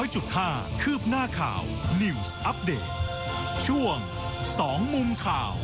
100.5 คืบหน้าข่าว News Update ช่วง2มุมข่าว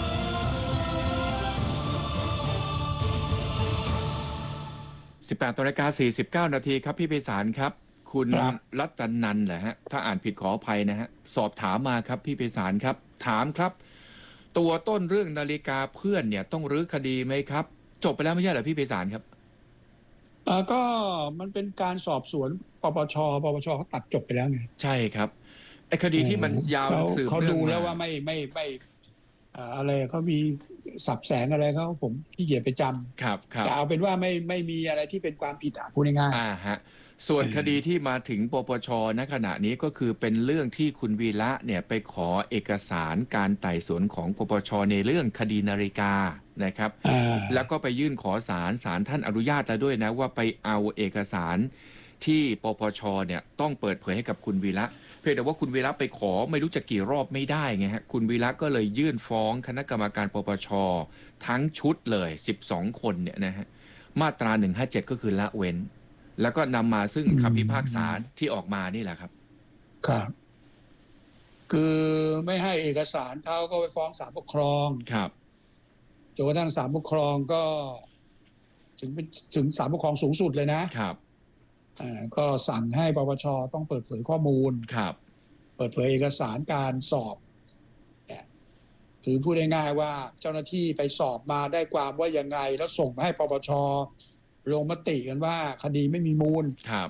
18:49 นาทีครับพี่ไพศาลครับคุณรัตนันท์เหรอฮะถ้าอ่านผิดขออภัยนะฮะสอบถามมาครับพี่ไพศาลครับถามครับตัวต้นเรื่องนาฬิกาเพื่อนเนี่ยต้องรื้อคดีไหมครับจบไปแล้วไม่ใช่เหรอพี่ไพศาลครับก็มันเป็นการสอบสวนปปชเขาตัดจบไปแล้วไงใช่ครับไอ้คดีที่มันยาวสืบเขาเนื่องดูแล้วว่าไม่อะไรเขามีสับแสงอะไรเขาผมขี้เกียจไปจำครับแต่เอาเป็นว่าไม่มีอะไรที่เป็นความผิดพูดง่ายๆฮะส่วนคดีที่มาถึงปปชณขณะนี้ก็คือเป็นเรื่องที่คุณวีระเนี่ยไปขอเอกสารการไต่สวนของปปชในเรื่องคดีนาฬิกานะครับแล้วก็ไปยื่นขอศาลท่านอนุญาตแล้วด้วยนะว่าไปเอาเอกสารที่ปปชเนี่ยต้องเปิดเผยให้กับคุณวีระเพียงแต่ว่าคุณวีระไปขอไม่รู้จะกี่รอบไม่ได้ไงฮะคุณวีระก็เลยยื่นฟ้องคณะกรรมการปปชทั้งชุดเลย12คนเนี่ยนะฮะมาตรา157ก็คือละเว้นแล้วก็นำมาซึ่งคำพิพากษาที่ออกมานี่แหละครับครับคือไม่ให้เอกสารเขาก็ไปฟ้องศาลปกครองครับจนกระทั่งศาลปกครองก็ถึงศาลปกครองสูงสุดเลยนะครับก็สั่งให้ปปชต้องเปิดเผยข้อมูลครับเปิดเผยเอกสารการสอบถือพูดง่ายๆว่าเจ้าหน้าที่ไปสอบมาได้ความว่ายังไงแล้วส่งมาให้ปปชลงมติกันว่าคดีไม่มีมูลครับ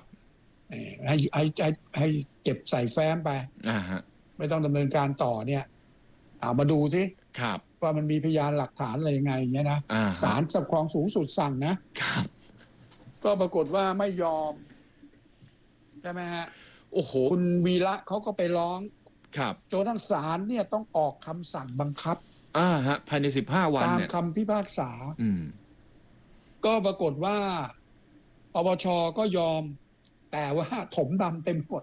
ให้เก็บใส่แฟ้มไปไม่ต้องดำเนินการต่อเนี่ยเอามาดูสิว่ามันมีพยานหลักฐานอะไรยังไงอย่างเงี้ยนะศาลปกครองสูงสุดสั่งนะครับก็ปรากฏว่าไม่ยอมใช่ไหมฮะโอ้โหคุณวีระเขาก็ไปร้องครับจนทั้งศาลเนี่ยต้องออกคำสั่งบังคับฮะภายใน15 วันตามคำพิพากษาก็ปรากฏว่าปปชก็ยอมแต่ว่าถมดำเต็มหมด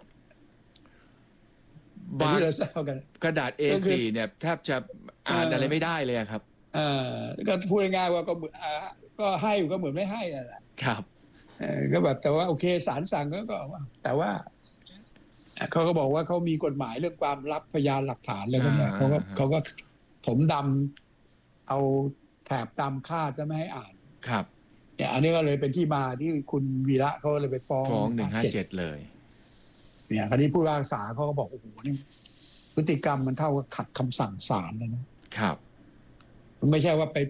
บางกระดาษ A4 เนี่ยแทบจะอ่านอะไรไม่ได้เลยครับก็พูดง่ายๆว่าก็ให้ก็เหมือนไม่ให้นั่นแหละครับก็แบบแต่ว่าโอเคศาลสั่งก็แต่ว่าเขาก็บอกว่าเขามีกฎหมายเรื่องความลับพยานหลักฐานอะไรพวกนี้เขาก็ถมดำเอาแถบดำฆ่าจะไม่ให้อ่านครับเนี่ยอันนี้ก็เลยเป็นที่มาที่คุณวีระเขาเลยไปฟ้อง 157เลยเนี่ยคราวนี้ผู้พิพากษาเขาก็บอกโอ้โหนี่พฤติกรรมมันเท่ากับขัดคำสั่งศาลเลยนะครับมันไม่ใช่ว่าไป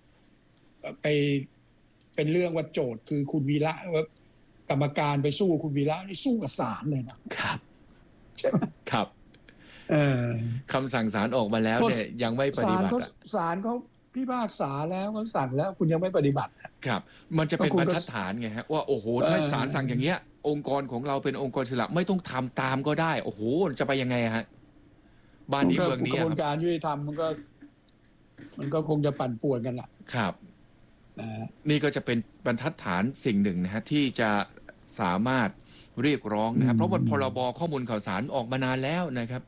เป็นเรื่องว่าโจทย์คือคุณวีระว่ากรรมการไปสู้คุณวีระนี่สู้กับศาลเลยนะครับใช่ไหมครับคำสั่งศาลออกมาแล้วเนี่ยยังไม่ปฏิบัติศาลเขาพิพากษาแล้วเขาสั่งแล้วคุณยังไม่ปฏิบัติครับมันจะเป็นบรรทัดฐานไงฮะว่าโอ้โหถ้าศาลสั่งอย่างเงี้ยองค์กรของเราเป็นองค์กรอิสระไม่ต้องทำตามก็ได้โอ้โหจะไปยังไงฮะบ้านนี้เมืองนี้กระบวนการยุติธรรมมันก็คงจะปั่นป่วนกันแหละครับนี่ก็จะเป็นบรรทัดฐานสิ่งหนึ่งนะฮะที่จะสามารถเรียกร้องนะครับเพราะว่าพรบข้อมูลข่าวสารออกมานานแล้วนะครับ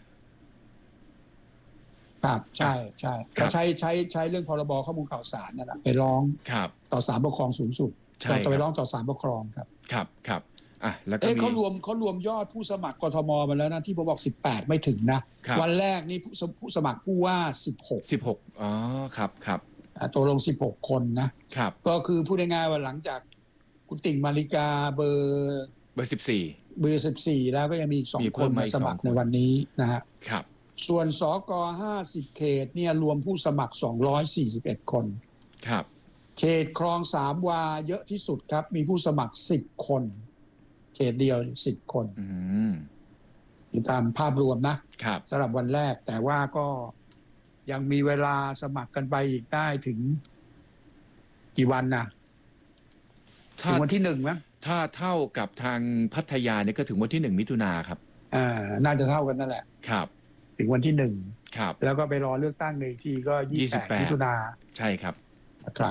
ครับใช่ก็ใช้เรื่องพรบข้อมูลข่าวสารนั่นแหละไปร้องต่อศาลปกครองสูงสุดไปร้องต่อศาลปกครองครับแล้วก็เขารวมยอดผู้สมัครกทมมาแล้วนะที่ผมบอก18ไม่ถึงนะวันแรกนี่ผู้สมัครผู้ว่า16 อ๋อครับตัวลง16คนนะครับก็คือพูดง่ายๆว่าหลังจากคุณติ่งมาริกาเบอร์14แล้วก็ยังมีอีก2คนมาสมัครในวันนี้นะฮะครับส่วนสก50เขตเนี่ยรวมผู้สมัคร241คนครับเขตคลอง3วาเยอะที่สุดครับมีผู้สมัคร10คนเขตเดียว10คนตามภาพรวมนะครับสำหรับวันแรกแต่ว่าก็ยังมีเวลาสมัครกันไปอีกได้ถึงกี่วันนะถึงวันที่1มั้ยถ้าเท่ากับทางพัทยาเนี่ยก็ถึงวันที่1มิถุนายนครับน่าจะเท่ากันนั่นแหละครับถึงวันที่1 ครับแล้วก็ไปรอเลือกตั้งในทีก็28มิถุนายนใช่ครับครับ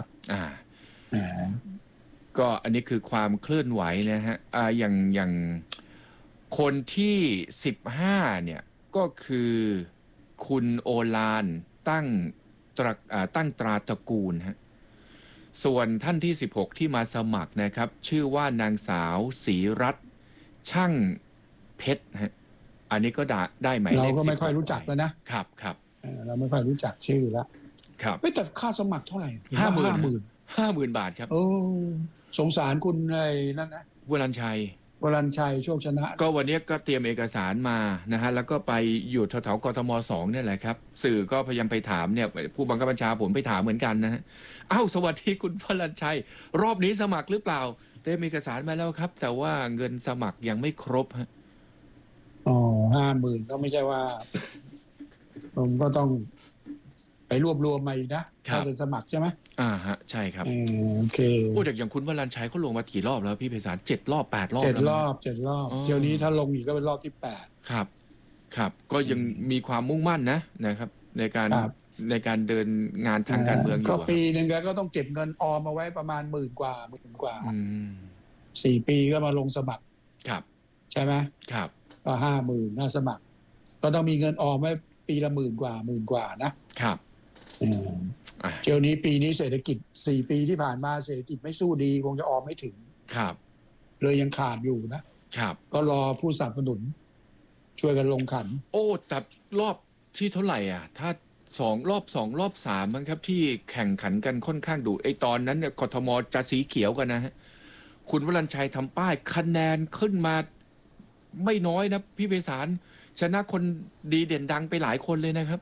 ก็อันนี้คือความเคลื่อนไหวนะฮะอย่างคนที่15เนี่ยก็คือคุณโอฬารตั้งตราตระกูลฮะส่วนท่านที่16ที่มาสมัครนะครับชื่อว่านางสาวศรีรัตน์ช่างเพชรฮะอันนี้ก็ได้หมายเลขเราก็ไม่ค่อยรู้จักแล้วนะครับครับเราไม่ค่อยรู้จักชื่อแล้วครับแต่ค่าสมัครเท่าไหร่ 50,000 บาทครับสงสารคุณอะไรนั่นนะวรัญชัยโชคชนะก็วันนี้ก็เตรียมเอกสารมานะฮะแล้วก็ไปอยู่แถวๆกทม2เนี่ยแหละครับสื่อก็พยายามไปถามเนี่ยผู้บังคับบัญชาผมไปถามเหมือนกันนะฮะสวัสดีคุณวรัญชัยรอบนี้สมัครหรือเปล่าเตรียมเอกสารมาแล้วครับแต่ว่าเงินสมัครยังไม่ครบฮะ 50,000ก็ไม่ใช่ว่าผมก็ต้องไปรวบรวมมาอีกนะถ้าจะสมัครใช่ไหมฮะใช่ครับโอเคแต่อย่างคุณวรัญชัยเขาลงมากี่รอบแล้วพี่ไพศาล7 รอบ 8 รอบ 7 รอบเที่ยวนี้ถ้าลงอีกก็เป็นรอบที่8 ครับก็ยังมีความมุ่งมั่นนะครับในการเดินงานทางการเมืองอยู่ก็ปีนึงก็ต้องเก็บเงินออมมาไว้ประมาณ10,000 กว่า4 ปีก็มาลงสมัครครับใช่ไหมครับก็50,000น่าสมัครก็ต้องมีเงินออมไว้ปีละ10,000 กว่านะครับเที่ยวนี้ปีนี้เศรษฐกิจ4 ปีที่ผ่านมาเศรษฐกิจไม่สู้ดีคงจะออมไม่ถึงครับเลยยังขาดอยู่นะครับก็รอผู้สนับสนุนช่วยกันลงขันแต่รอบที่เท่าไหร่ถ้า2 รอบ 2 รอบ 3มั้งครับที่แข่งขันกันค่อนข้างดุตอนนั้นเนี่ยกทมจะสีเขียวกันนะฮะคุณวรัญชัยทำป้ายคะแนนขึ้นมาไม่น้อยนะพี่ไพศาลชนะคนดีเด่นดังไปหลายคนเลยนะครับ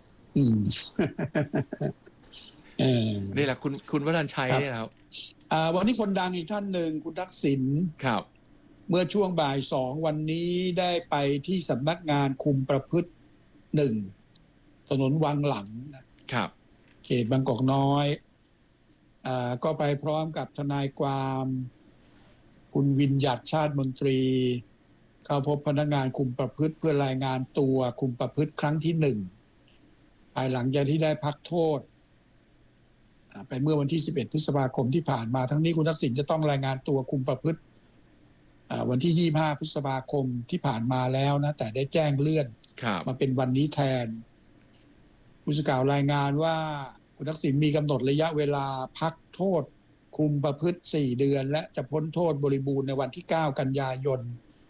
นี่แหละคุณวรัญชัยเนี่ยครับวันนี้คนดังอีกท่านหนึ่งคุณทักษิณครับเมื่อช่วงบ่าย 2วันนี้ได้ไปที่สำนักงานคุมประพฤติ1ถนนวังหลังครับเขตบางกอกน้อยก็ไปพร้อมกับทนายความคุณวิญญัติชาติมนตรีเข้าพบพนักงานคุมประพฤติเพื่อรายงานตัวคุมประพฤติครั้งที่1ภายหลังจากที่ได้พักโทษไปเมื่อวันที่11 พฤษภาคมที่ผ่านมาทั้งนี้คุณทักษิณจะต้องรายงานตัวคุมประพฤติวันที่25 พฤษภาคมที่ผ่านมาแล้วนะแต่ได้แจ้งเลื่อนมาเป็นวันนี้แทนผู้สื่อข่าวรายงานว่าคุณทักษิณมีกำหนดระยะเวลาพักโทษคุมประพฤติ4 เดือนและจะพ้นโทษบริบูรณ์ในวันที่9 กันยายน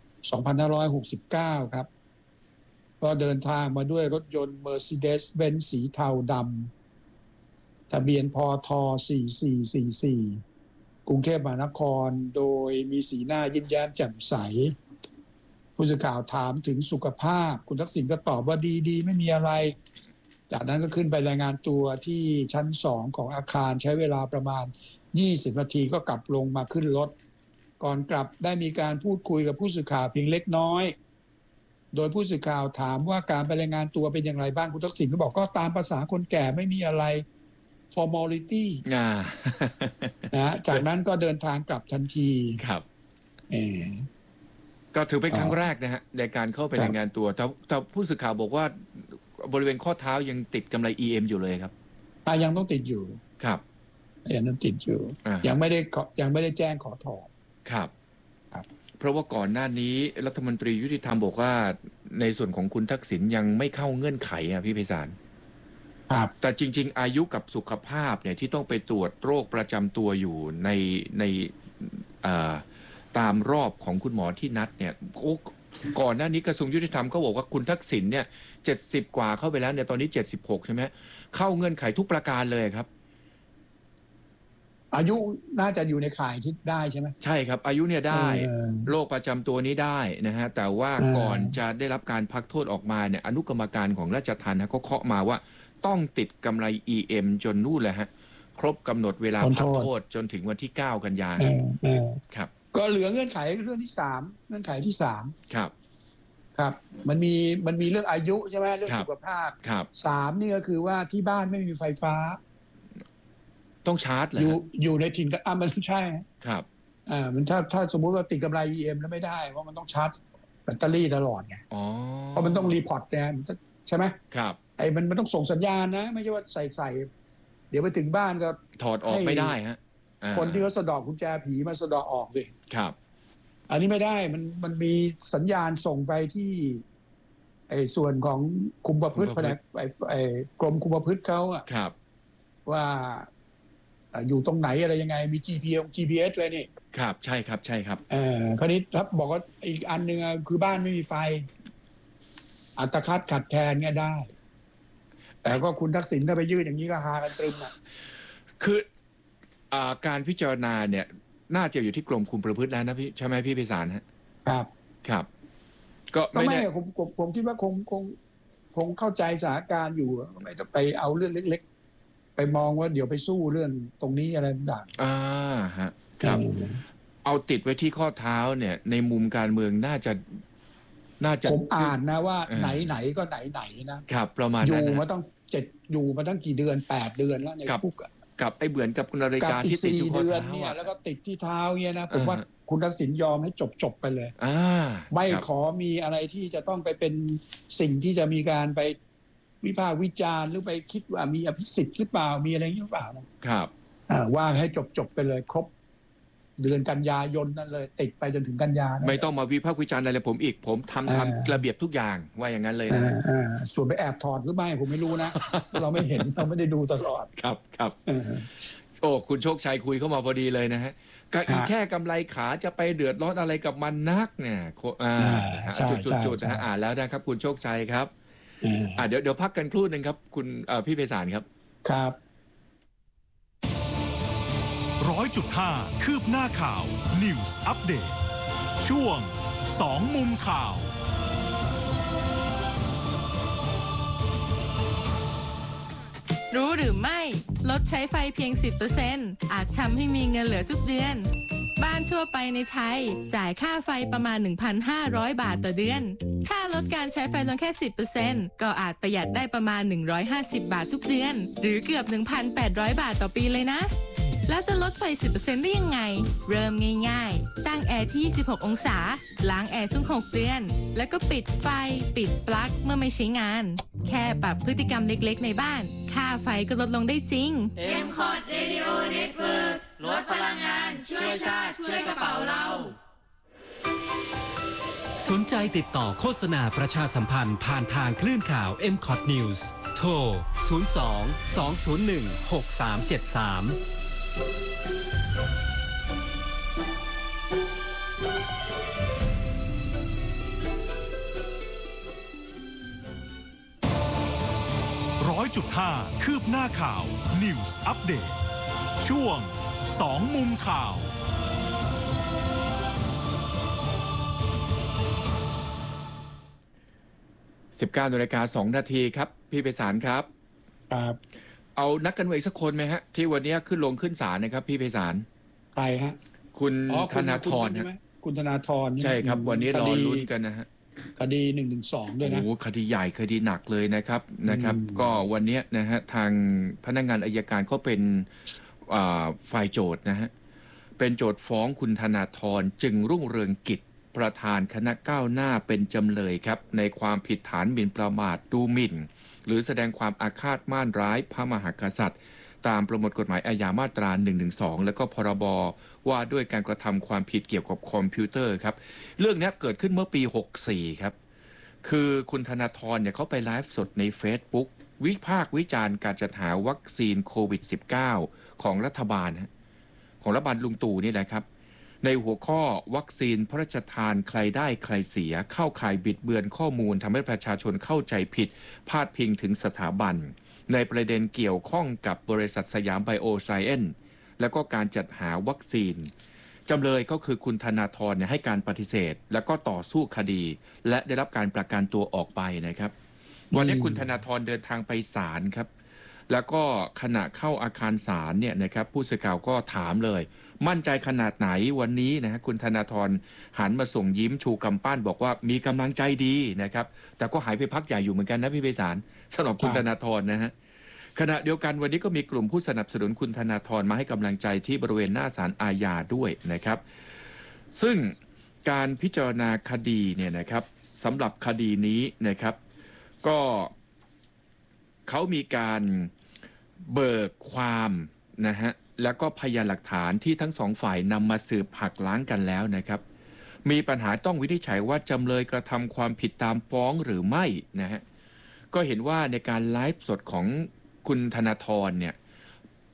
2569ครับก็เดินทางมาด้วยรถยนต์ Mercedes-Benz สีเทาดำทะเบียนพท4444กรุงเทพมหานครโดยมีสีหน้ายิ้มแย้มแจ่มใสผู้สื่อข่าวถามถึงสุขภาพคุณทักษิณก็ตอบว่าดีไม่มีอะไรจากนั้นก็ขึ้นไปรายงานตัวที่ชั้น2ของอาคารใช้เวลาประมาณ20 นาทีก็กลับลงมาขึ้นรถก่อนกลับได้มีการพูดคุยกับผู้สื่อข่าวเพียงเล็กน้อยโดยผู้สื่อข่าวถามว่าการไปรายงานตัวเป็นอย่างไรบ้างคุณทักษิณก็บอกก็ตามภาษาคนแก่ไม่มีอะไร formality จากนั้นก็เดินทางกลับทันทีครับก็ถือเป็นครั้งแรกนะฮะในการเข้าไปรายงานตัวแต่ผู้สื่อข่าวบอกว่าบริเวณข้อเท้ายังติดกำไร EM อยู่เลยครับยังต้องติดอยู่ครับยังต้องติดอยู่ยังไม่ได้แจ้งขอถอนครับเพราะว่าก่อนหน้านี้รัฐมนตรียุติธรรมบอกว่าในส่วนของคุณทักษิณยังไม่เข้าเงื่อนไขพี่ไพศาลแต่จริงๆอายุกับสุขภาพเนี่ยที่ต้องไปตรวจโรคประจำตัวอยู่ในตามรอบของคุณหมอที่นัดเนี่ยก่อนหน้านี้กระทรวงยุติธรรมก็บอกว่าคุณทักษิณเนี่ย70 กว่าเข้าไปแล้วเนี่ยตอนนี้76ใช่ไหมเข้าเงื่อนไขทุกประการเลยครับอายุน่าจะอยู่ในข่ายที่ได้ใช่ไหมใช่ครับอายุเนี่ยได้โรคประจำตัวนี้ได้นะฮะแต่ว่าก่อนจะได้รับการพักโทษออกมาเนี่ยอนุกรรมการของราชทัณฑ์ก็เคาะมาว่าต้องติดกำไร EM จนนู่นแหละฮะครบกำหนดเวลาพักโทษจนถึงวันที่9 กันยายนครับก็เหลือเงื่อนไขเรื่องที่3เงื่อนไขที่3ครับมันมีเรื่องอายุใช่ไหมเรื่องสุขภาพ3นี่ก็คือว่าที่บ้านไม่มีไฟฟ้าต้องชาร์จเลยอยู่ในถิ่นมันใช่ครับมันถ้าสมมุติว่าติดกำไร EM แล้วไม่ได้เพราะมันต้องชาร์จแบตเตอรี่ตลอดไงเพราะมันต้องรีพอร์ตเนี่ยใช่ไหมครับมันต้องส่งสัญญาณนะไม่ใช่ว่าใส่เดี๋ยวไปถึงบ้านก็ถอดออกไม่ได้ฮะคนที่เขาสะดอกกุญแจผีมาสะดอกออกดิครับอันนี้ไม่ได้มันมีสัญญาณส่งไปที่ส่วนของคุมประพฤติแผนกกรมคุมประพฤติเขาครับว่าอยู่ตรงไหนอะไรยังไงมี GPS เลยนี่ครับใช่ครับใช่ครับคราวนี้ครับบอกว่าอีกอันหนึ่งคือบ้านไม่มีไฟอัตคัดขัดแคลนเนี่ยได้แต่ก็คุณทักษิณถ้าไปยื่นอย่างนี้ก็หากันตรึมอ่ะคือการพิจารณาเนี่ยน่าจะอยู่ที่กรมคุมประพฤติแล้วนะพี่ใช่ไหมพี่ไพศาลฮะครับครับก็ไม่ผมคิดว่าคงเข้าใจสถานการณ์อยู่ไม่ต้องไปเอาเรื่องเล็กๆไปมองว่าเดี๋ยวไปสู้เรื่องตรงนี้อะไรต่างฮะครับเอาติดไว้ที่ข้อเท้าเนี่ยในมุมการเมืองน่าจะผมอ่านนะว่าไหนก็ไหนนะครับประมาณอยู่มาต้องอยู่มาตั้งกี่เดือน8 เดือนแล้วในคุกกับไอ้เหมือนกับคุณนาฬิกาที่ติดอยู่ข้อเท้าเนี่ยแล้วก็ติดที่เท้าเนี่ยนะผมว่าคุณทักษิณยอมให้จบไปเลยไม่ขอมีอะไรที่จะต้องไปเป็นสิ่งที่จะมีการไปวิพากษ์วิจารณ์หรือไปคิดว่ามีอภิสิทธิ์หรือเปล่ามีอะไรหรือเปล่าครับว่าให้จบไปเลยครบเดือนกันยายนนั่นเลยติดไปจนถึงกันยาไม่ต้องมาวิพากษ์วิจารณ์อะไรผมอีกผมทำระเบียบทุกอย่างว่าอย่างนั้นเลยนะส่วนไปแอบถอดหรือไม่ผมไม่รู้นะเราไม่เห็นเราไม่ได้ดูตลอดครับโอ้คุณโชคชัยคุยเข้ามาพอดีเลยนะฮะก็อีกแค่กำไรขาจะไปเดือดร้อนอะไรกับมันนักเนี่ยจุดอ่านแล้วนะครับคุณโชคชัยครับเดี๋ยวพักกันครู่หนึ่งครับคุณพี่ไพศาลครับครับ 100.5 คืบหน้าข่าว News Update ช่วง2 มุมข่าวรู้หรือไม่ลดใช้ไฟเพียง 10% อาจทำให้มีเงินเหลือทุกเดือนบ้านทั่วไปในไทยจ่ายค่าไฟประมาณ 1,500 บาทต่อเดือนถ้าลดการใช้ไฟลงแค่ 10% ก็อาจประหยัดได้ประมาณ150 บาททุกเดือนหรือเกือบ 1,800 บาทต่อปีเลยนะแล้วจะลดไฟ 10% ได้ยังไงเริ่มง่ายๆตั้งแอร์ที่26 องศาล้างแอร์ทุก6 เดือนแล้วก็ปิดไฟปิดปลั๊กเมื่อไม่ใช้งานแค่ปรับพฤติกรรมเล็กๆในบ้านค่าไฟก็ลดลงได้จริง M-Cot Radio Network ลดพลังงานช่วยชาติช่วยกระเป๋าเราสนใจติดต่อโฆษณาประชาสัมพันธ์ผ่านทางคลื่นข่าว M-Cot News โทร 02-201-6373 100.5 คืบหน้าข่าว News Update ช่วง2 มุมข่าว 19:02 นาทีครับพี่ไพศาลครับเอานักการเมืองสักคนไหมฮะที่วันนี้ขึ้นลงขึ้นศาลนะครับพี่ไพศาลใครฮะคุณธนาธรคุณธนาธรใช่ครับวันนี้รอลุ้นกันนะฮะคดี112ด้วยนะโอ้คดีใหญ่คดีหนักเลยนะครับก็วันนี้นะฮะทางพนักงานอัยการก็เป็นฝ่ายโจทย์นะฮะเป็นโจทย์ฟ้องคุณธนาธรจึงรุ่งเรืองกิจประธานคณะก้าวหน้าเป็นจำเลยครับในความผิดฐานหมิ่นประมาทดูหมิ่นหรือแสดงความอาฆาตม่านร้ายพระมหากษัตริย์ตามประมวลกฎหมายอาญามาตรา 112 แล้วก็พรบว่าด้วยการกระทำความผิดเกี่ยวกับคอมพิวเตอร์ครับเรื่องนี้เกิดขึ้นเมื่อปี 64 ครับคือคุณธนาธรเนี่ยเขาไปไลฟ์สดใน Facebook วิพากษ์วิจารณ์การจัดหาวัคซีนโควิด -19 ของรัฐบาลลุงตู่นี่แหละครับในหัวข้อวัคซีนพระราชทานใครได้ใครเสียเข้าข่ายบิดเบือนข้อมูลทำให้ประชาชนเข้าใจผิดพาดพิงถึงสถาบันในประเด็นเกี่ยวข้องกับบริษัทสยามไบโอไซเอนซ์และก็การจัดหาวัคซีนจำเลยก็คือคุณธนาธรให้การปฏิเสธแล้วก็ต่อสู้คดีและได้รับการประกันตัวออกไปนะครับวันนี้คุณธนาธรเดินทางไปศาลครับแล้วก็ขณะเข้าอาคารศาลเนี่ยนะครับผู้สื่อข่าวก็ถามเลยมั่นใจขนาดไหนวันนี้นะฮะคุณธนาธรหันมาส่งยิ้มชูกำปั้นบอกว่ามีกำลังใจดีนะครับแต่ก็หายไปพักใหญ่อยู่เหมือนกันนะพี่ไพศาลสำหรับคุณธนาธรนะฮะขณะเดียวกันวันนี้ก็มีกลุ่มผู้สนับสนุนคุณธนาธรมาให้กำลังใจที่บริเวณหน้าศาลอาญาด้วยนะครับซึ่งการพิจารณาคดีเนี่ยนะครับสำหรับคดีนี้นะครับก็เขามีการเบิกความนะฮะแล้วก็พยานหลักฐานที่ทั้งสองฝ่ายนำมาสืบหักล้างกันแล้วนะครับมีปัญหาต้องวินิจฉัยว่าจำเลยกระทำความผิดตามฟ้องหรือไม่นะฮะก็เห็นว่าในการไลฟ์สดของคุณธนาธรเนี่ย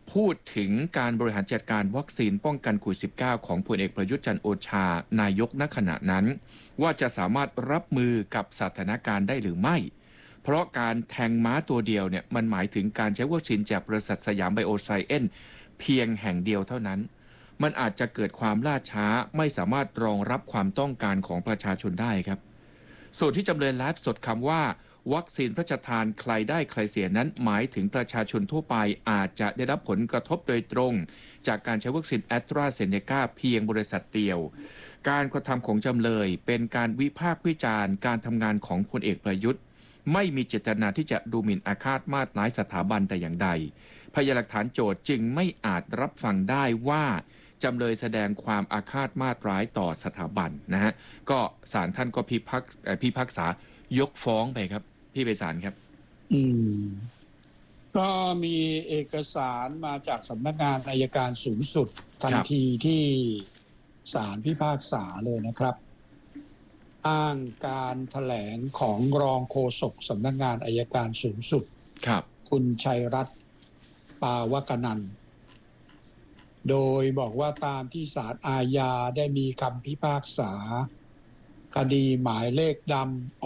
พูดถึงการบริหารจัดการวัคซีนป้องกันโควิด -19 ของพลเอกประยุทธ์จันทร์โอชานายกณขณะนั้นว่าจะสามารถรับมือกับสถานการณ์ได้หรือไม่เพราะการแทงม้าตัวเดียวเนี่ยมันหมายถึงการใช้วัคซีนจากบริษัทสยามไบโอไซเอนซ์เพียงแห่งเดียวเท่านั้นมันอาจจะเกิดความล่าช้าไม่สามารถรองรับความต้องการของประชาชนได้ครับส่วนที่จำเลยไลฟ์สดคำว่าวัคซีนพระราชทานใครได้ใครเสียนั้นหมายถึงประชาชนทั่วไปอาจจะได้รับผลกระทบโดยตรงจากการใช้วัคซีนแอสตราเซเนกาเพียงบริษัทเดียวการกระทำของจำเลยเป็นการวิพากษ์วิจารณ์การทำงานของพลเอกประยุทธ์ไม่มีเจตนาที่จะดูหมิ่นอาฆาตมาตร้ายสถาบันแต่อย่างใดพยานหลักฐานโจทก์จึงไม่อาจรับฟังได้ว่าจำเลยแสดงความอาฆาตมาตร้ายต่อสถาบันนะฮะก็ศาลท่านก็พิพากษายกฟ้องไปครับพี่ไพศาลครับก็มีเอกสารมาจากสำนักงานอัยการสูงสุดทันทีที่ศาลพิพากษาเลยนะครับอ้างการแถลงของรองโฆษกสำนักงานอัยการสูงสุดคุณชัยรัตน์ปาวกนันท์โดยบอกว่าตามที่ศาลอาญาได้มีคำพิพากษาคดีหมายเลขดำ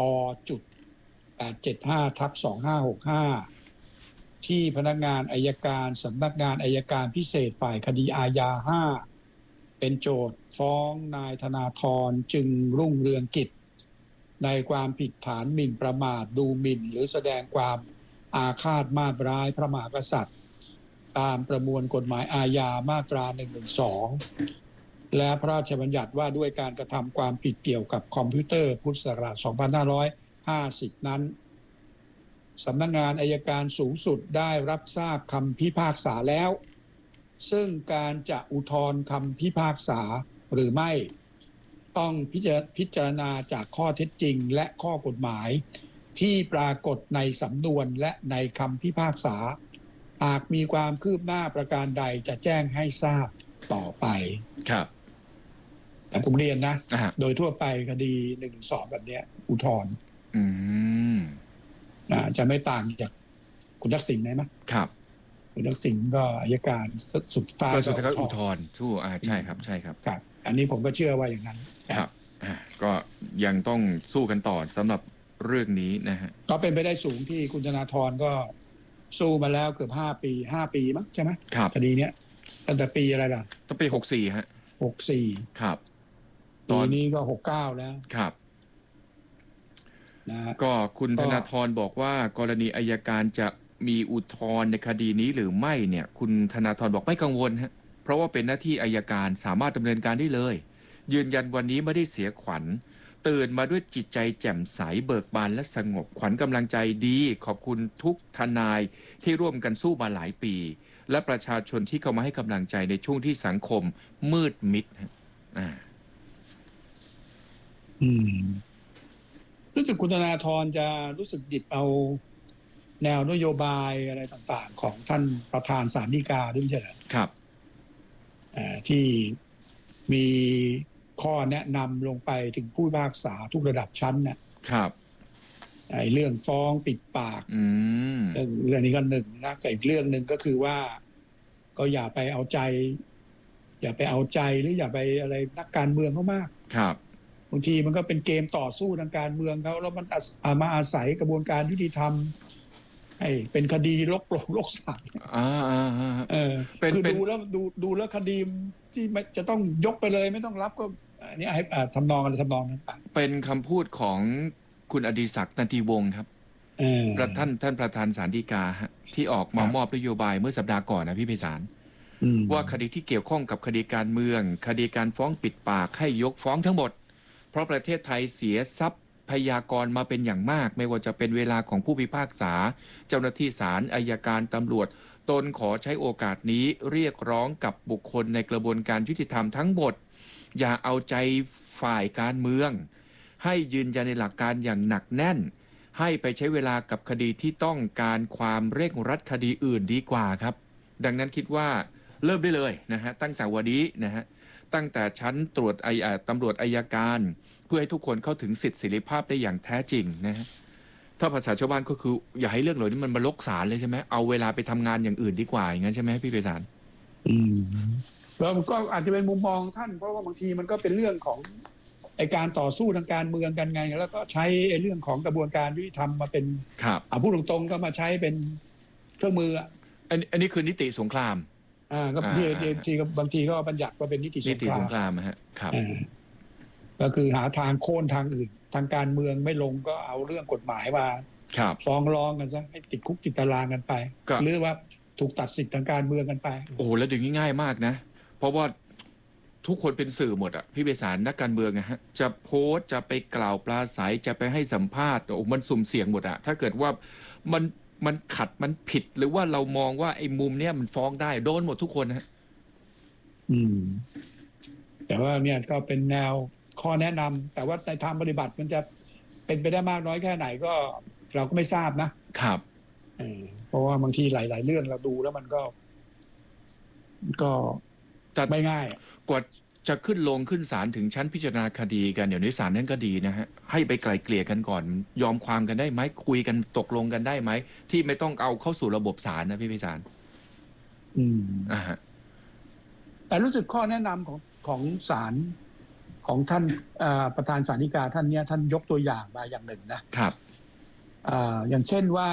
875/2565ที่พนักงานอัยการสำนักงานอัยการพิเศษฝ่ายคดีอาญา5เป็นโจทก์ฟ้องนายธนาธรจึงรุ่งเรืองกิจในความผิดฐานหมิ่นประมาทดูหมิ่นหรือแสดงความอาฆาตมาตร้ายพระมหากษัตริย์ตามประมวลกฎหมายอาญามาตรา112และพระราชบัญญัติว่าด้วยการกระทำความผิดเกี่ยวกับคอมพิวเตอร์พุทธศักราช2550นั้นสำนักงานอัยการสูงสุดได้รับทราบคำพิพากษาแล้วซึ่งการจะอุทธรณ์คำพิพากษาหรือไม่ต้องพิจารณาจากข้อเท็จจริงและข้อกฎหมายที่ปรากฏในสำนวนและในคำพิพากษาหากมีความคืบหน้าประการใดจะแจ้งให้ทราบต่อไปครับแต่ผมเรียนนะโดยทั่วไปคดี112แบบนี้อุทธรณ์จะไม่ต่างจากคุณทักษิณไหมครับคุณทักษิณก็อัยการสุดท้ายก็อุทธรณ์สู้ใช่ครับใช่ครับครับอันนี้ผมก็เชื่อว่าอย่างนั้นครับก็ยังต้องสู้กันต่อสำหรับเรื่องนี้นะฮะก็เป็นไปได้สูงที่คุณธนาธรก็สู้มาแล้วเกือบ5 ปีมั้งใช่ไหมคดีเนี้ยตั้งแต่ปีอะไรล่ะตั้งปี64ฮะ 64 ครับตอนนี้ก็69แล้วครับก็คุณธนาธรบอกว่ากรณีอัยการจะมีอุทธรณ์ในคดีนี้หรือไม่เนี่ยคุณธนาธรบอกไม่กังวลฮะเพราะว่าเป็นหน้าที่อัยการสามารถดำเนินการได้เลยยืนยันวันนี้ไม่ได้เสียขวัญตื่นมาด้วยจิตใจแจ่มใสเบิกบานและสงบขวัญกำลังใจดีขอบคุณทุกทนายที่ร่วมกันสู้มาหลายปีและประชาชนที่เข้ามาให้กำลังใจในช่วงที่สังคมมืดมิดรู้สึกคุณธนาธรจะรู้สึกดิบเอาแนวนโยบายอะไรต่างๆของท่านประธานศาลฎีกาด้วยใช่ไหมครับที่มีข้อแนะนำลงไปถึงผู้พิพากษาทุกระดับชั้นนะครับเรื่องฟ้องปิดปากเรื่องนี้ก็หนึ่งนะแต่อีกเรื่องหนึ่งก็คือว่าก็อย่าไปเอาใจหรืออย่าไปอะไรนักการเมืองเขามากครับบางทีมันก็เป็นเกมต่อสู้ทางการเมืองเขาแล้วมันมาอาศัยกระบวนการยุติธรรมให้เป็นคดีลกศาลคือดูแล้วคดีที่จะต้องยกไปเลยไม่ต้องรับก็อันนี้ทำนองอะไรทำนองนั้นเป็นคำพูดของคุณอดิศักดิ์ ตันติวงศ์ครับท่านประธานศาลฎีกาที่ออกมามอบนโยบายเมื่อสัปดาห์ก่อนนะพี่ไพศาลว่าคดีที่เกี่ยวข้องกับคดีการเมืองคดีการฟ้องปิดปากให้ยกฟ้องทั้งหมดเพราะประเทศไทยเสียทรัพย์พยากรณ์มาเป็นอย่างมากไม่ว่าจะเป็นเวลาของผู้พิพากษาเจ้าหน้าที่ศาลอัยการตำรวจตนขอใช้โอกาสนี้เรียกร้องกับบุคคลในกระบวนการยุติธรรมทั้งหมดอย่าเอาใจฝ่ายการเมืองให้ยืนยันในหลักการอย่างหนักแน่นให้ไปใช้เวลากับคดีที่ต้องการความเร่งรัดคดีอื่นดีกว่าครับดังนั้นคิดว่าเริ่มได้เลยนะฮะตั้งแต่วันนี้นะฮะตั้งแต่ชั้นตรวจตำรวจอัยการเพื่อให้ทุกคนเข้าถึงสิทธิเสรีภาพได้อย่างแท้จริงนะฮะถ้าภาษาชาวบ้านก็คืออย่าให้เรื่องเหล่านี้มันมาลกศาลเลยใช่ไหมเอาเวลาไปทำงานอย่างอื่นดีกว่าอย่างนั้นใช่ไหมพี่ไพศาลแล้วก็อาจจะเป็นมุมมองท่านเพราะว่าบางทีมันก็เป็นเรื่องของไอการต่อสู้ทางการเมืองกันไงแล้วก็ใช้เรื่องของกระบวนการยุติธรรมมาเป็นพูดตรงๆก็มาใช้เป็นเครื่องมืออันนี้คือนิติสงครามก็บางทีก็บัญญัติว่าเป็นนิติสงครามฮะครับก็คือหาทางโค่นทางอื่นทางการเมืองไม่ลงก็เอาเรื่องกฎหมายมาฟ้องร้องกันซะให้ติดคุกติดตารางกันไปหรือว่าถูกตัดสิทธิ์ทางการเมืองกันไปโอ้แล้วดึงง่ายมากนะเพราะว่าทุกคนเป็นสื่อหมดอ่ะพี่ไพศาลนักการเมืองฮะจะโพสต์จะไปกล่าวปราศัยจะไปให้สัมภาษณ์โอ้มันสุ่มเสี่ยงหมดอ่ะถ้าเกิดว่ามันขัดมันผิดหรือว่าเรามองว่าไอ้มุมเนี้ยมันฟ้องได้โดนหมดทุกคนฮะแต่ว่าเนี่ยก็เป็นแนวข้อแนะนำแต่ว่าในทางปฏิบัติมันจะเป็นไปได้มากน้อยแค่ไหนก็เราก็ไม่ทราบนะครับเพราะว่าบางทีหลายๆเรื่องเราดูแล้วมันก็ไม่ง่ายกว่าจะขึ้นลงขึ้นศาลถึงชั้นพิจารณาคดีกันเดี๋ยวนี้ศาลนั้นก็ดีนะฮะให้ไปไกล่เกลี่ยกันก่อนยอมความกันได้ไหมคุยกันตกลงกันได้ไหมที่ไม่ต้องเอาเข้าสู่ระบบศาลนะพี่ไพศาลแต่รู้สึกข้อแนะนำของศาลของท่านประธานศาลฎีกาท่านเนี้ยท่านยกตัวอย่างมาอย่างหนึ่งนะครับอย่างเช่นว่า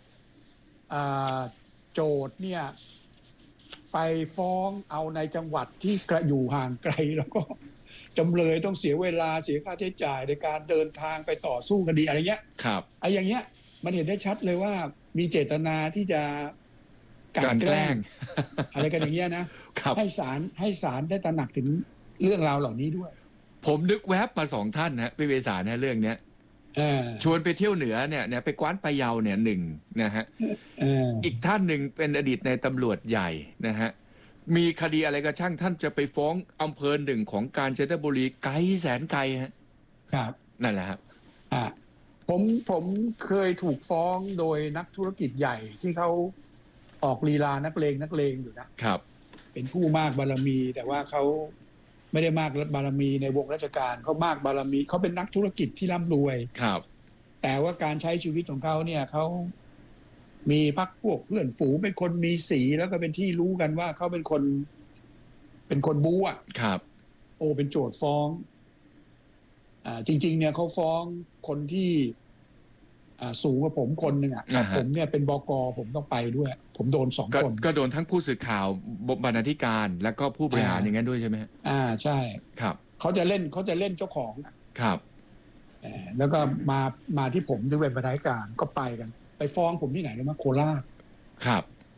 โจทย์เนี่ยไปฟ้องเอาในจังหวัดที่อยู่ห่างไกลแล้วก็จำเลยต้องเสียเวลาเสียค่าใช้จ่ายในการเดินทางไปต่อสู้คดีอะไรเงี้ยครับไอ้อย่างเงี้ยมันเห็นได้ชัดเลยว่ามีเจตนาที่จะการแกล้งอะไรกันอย่างเงี้ยนะให้ศาลได้ตระหนักถึงเรื่องราวเหล่านี้ด้วยผมนึกแวบมา2ท่านนะพี่ไพศาลนะเรื่องเนี้ยชวนไปเที่ยวเหนือเนี่ยไปกว้านปะเยาเนี่ยหนึ่งนะฮะอีกท่านหนึ่งเป็นอดีตในตำรวจใหญ่นะฮะมีคดีอะไรก็ช่างท่านจะไปฟ้องอำเภอหนึ่งของกาญจนบุรีไกลแสนไกลฮะครับนั่นแหละครับผมเคยถูกฟ้องโดยนักธุรกิจใหญ่ที่เขาออกลีลานักเลงอยู่นะครับเป็นผู้มากบารมีแต่ว่าเขาไม่ได้มากบารมีในวงราชการเขามากบารมีเขาเป็นนักธุรกิจที่ร่ำรวยครับแต่ว่าการใช้ชีวิตของเขาเนี่ยเขามีพรรคพวกเพื่อนฝูงเป็นคนมีสีแล้วก็เป็นที่รู้กันว่าเขาเป็นคนบู๊อ่ะครับเป็นโจทย์ฟ้องจริงๆเนี่ยเขาฟ้องคนที่สูงกว่าผมคนหนึ่งผมเนี่ยเป็นบก.ผมต้องไปด้วยผมโดน2 คนก็โดนทั้งผู้สื่อข่าวบรรณาธิการแล้วก็ผู้บริหารอย่างนั้นด้วยใช่ไหมใช่ครับเขาจะเล่นเจ้าของครับแล้วก็มาที่ผมซึ่งเป็นบรรณาธิการก็ไปกันไปฟ้องผมที่ไหนรู้ไหมโคราชครับ